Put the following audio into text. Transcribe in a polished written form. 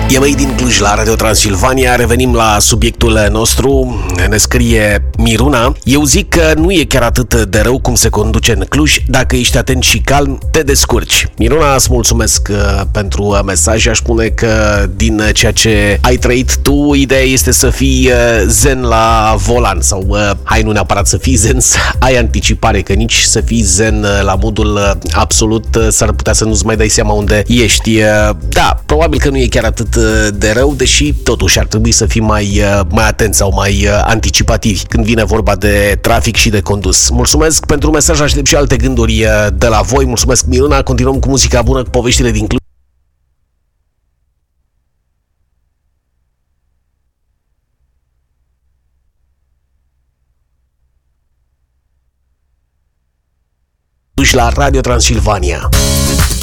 E Măi din Cluj la Radio Transilvania. Revenim la subiectul nostru. Ne scrie Miruna: eu zic că nu e chiar atât de rău cum se conduce în Cluj. Dacă ești atent și calm, te descurci. Miruna, îți mulțumesc pentru mesaj. Aș spune că din ceea ce ai trăit tu, ideea este să fii zen la volan. Sau hai, nu neapărat să fii zen, să ai anticipare, că nici să fii zen la modul absolut s-ar putea să nu-ți mai dai seama unde ești. Da, probabil că nu e chiar atât de rău, deși totuși ar trebui să fii mai atent sau mai anticipativi când vine vorba de trafic și de condus. Mulțumesc pentru mesaj, aștept și alte gânduri de la voi. Mulțumesc, Miruna. Continuăm cu muzica bună, cu poveștile din Cluj. La Radio Transilvania.